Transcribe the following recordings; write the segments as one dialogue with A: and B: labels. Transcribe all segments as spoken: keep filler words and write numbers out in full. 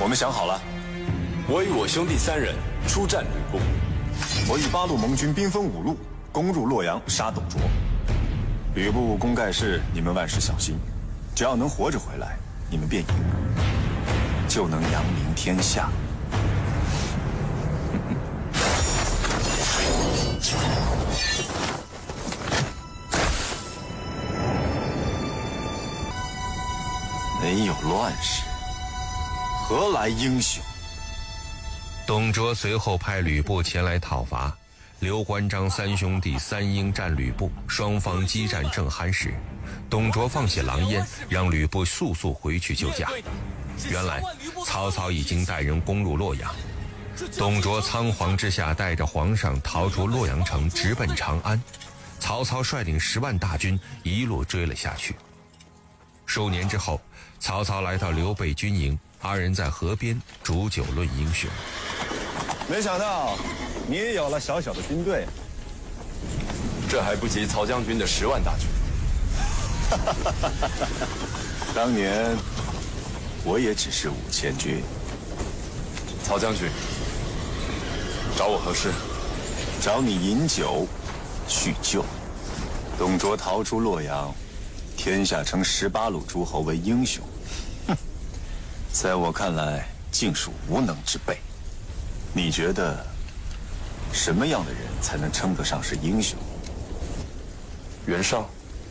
A: 我们想好了，
B: 我与我兄弟三人出战吕布，
A: 我与八路盟军兵分五路攻入洛阳，杀董卓。吕布攻盖世，你们万事小心，只要能活着回来，你们便赢，就能扬名天下。没有乱世，何来英雄？
C: 董卓随后派吕布前来讨伐，刘关张三兄弟三英战吕布，双方激战正酣时，董卓放下狼烟，让吕布速速回去救驾。原来曹操已经带人攻入洛阳，董卓仓皇之下带着皇上逃出洛阳城，直奔长安。曹操率领十万大军一路追了下去。数年之后，曹操来到刘备军营，二人在河边煮酒论英雄。
A: 没想到你也有了小小的军队，
B: 这还不及曹将军的十万大军。
A: 当年我也只是五千军。
B: 曹将军，找我何事？
A: 找你饮酒叙旧。董卓逃出洛阳，天下称十八路诸侯为英雄。哼，在我看来，尽属无能之辈。你觉得什么样的人才能称得上是英雄？
B: 袁绍。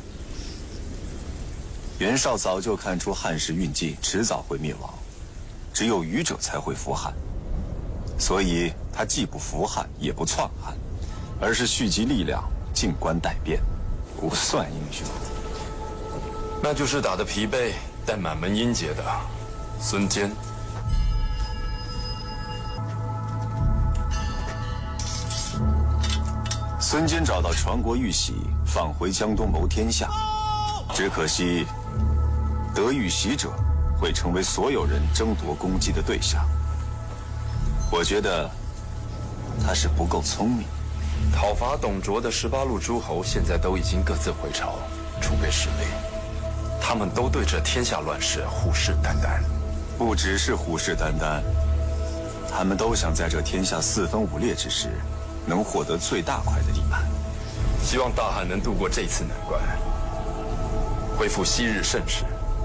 A: 袁绍早就看出汉室运尽，迟早会灭亡，只有愚者才会服汉，所以他既不服汉，也不篡汉，而是蓄积力量，静观待变，不算英雄。
B: 那就是打得疲惫但满门英杰的孙坚。
A: 孙坚找到全国玉玺，返回江东谋天下，只可惜得玉玺者会成为所有人争夺功绩的对象。我觉得他是不够聪明。
B: 讨伐董卓的十八路诸侯现在都已经各自回朝，储备实力，他们都对这天下乱世虎视眈眈。
A: 不只是虎视眈眈，他们都想在这天下四分五裂之时，能获得最大块的地盘。
B: 希望大汉能度过这次难关，恢复昔日盛世。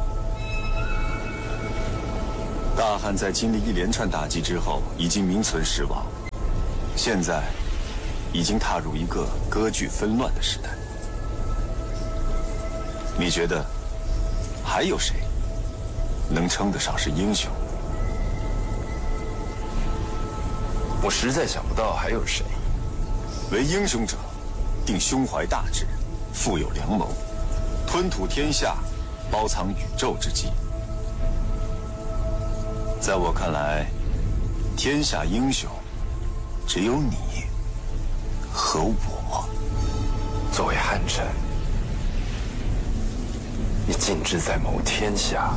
A: 大汉在经历一连串打击之后，已经名存实亡，现在已经踏入一个割据纷乱的时代。你觉得还有谁能称得上是英雄？
B: 我实在想不到还有谁。
A: 为英雄者，定胸怀大志，富有良谋，吞吐天下，包藏宇宙之机。在我看来，天下英雄只有你和我。
B: 作为汉臣，你尽志在谋天下。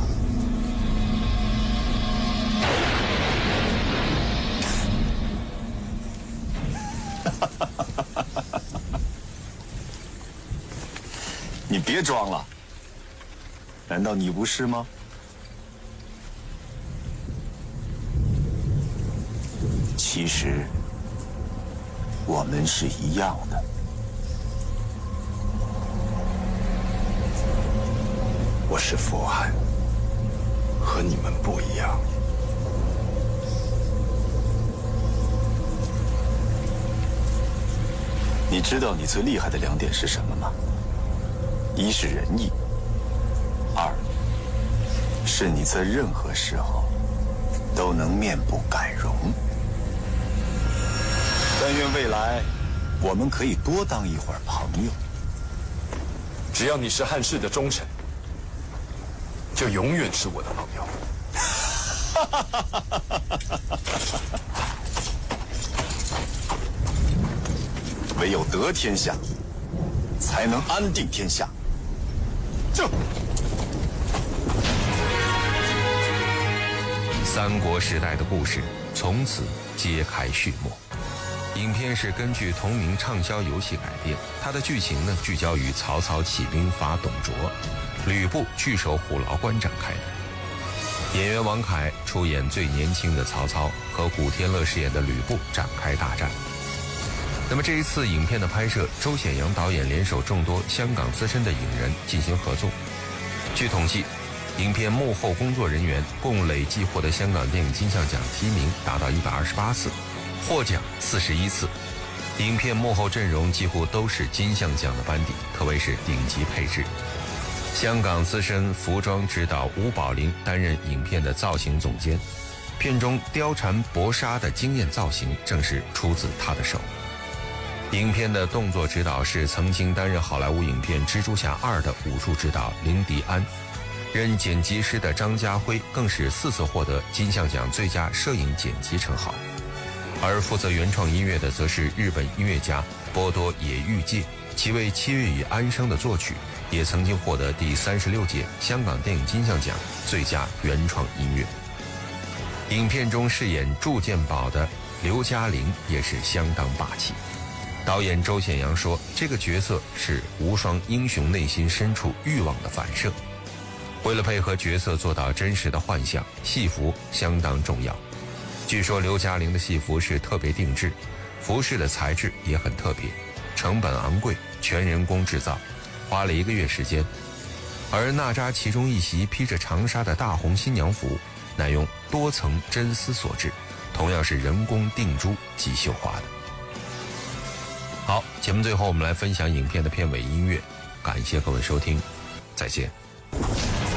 A: 你别装了，难道你不是吗？其实我们是一样的。
B: 我是佛汉，和你们不一样。
A: 你知道你最厉害的两点是什么吗？一是仁义，二是你在任何时候都能面不改容。但愿未来我们可以多当一会儿朋友。
B: 只要你是汉室的忠臣，就永远是我的朋友。
A: 唯有得天下，才能安定天下。这
C: 三国时代的故事从此揭开序幕。影片是根据同名畅销游戏改编，它的剧情呢聚焦于曹操起兵伐董卓，吕布据守虎牢关展开的。 演员王凯出演最年轻的曹操，和古天乐饰演的吕布展开大战。那么这一次影片的拍摄，周显阳导演联手众多香港资深的影人进行合作。据统计，影片幕后工作人员共累计获得香港电影金像奖提名达到一百二十八次，获奖四十一次。影片幕后阵容几乎都是金像奖的班底，可谓是顶级配置。香港资深服装指导吴宝林担任影片的造型总监，片中貂蝉搏杀的惊艳造型正是出自他的手。影片的动作指导是曾经担任好莱坞影片《蜘蛛侠二》的武术指导林迪安，任剪辑师的张家辉更是四次获得金像奖最佳摄影剪辑称号。而负责原创音乐的则是日本音乐家波多野裕介，其为《七月与安生》的作曲也曾经获得第三十六届香港电影金像奖最佳原创音乐。影片中饰演祝建宝的刘嘉玲也是相当霸气。导演周显阳说，这个角色是无双英雄内心深处欲望的反射。为了配合角色做到真实的幻象，戏服相当重要。据说刘嘉玲的戏服是特别定制，服饰的材质也很特别，成本昂贵，全人工制造，花了一个月时间。而娜扎其中一袭披着长纱的大红新娘服，乃用多层真丝所制，同样是人工定珠及绣花的。好，节目最后我们来分享影片的片尾音乐，感谢各位收听，再见。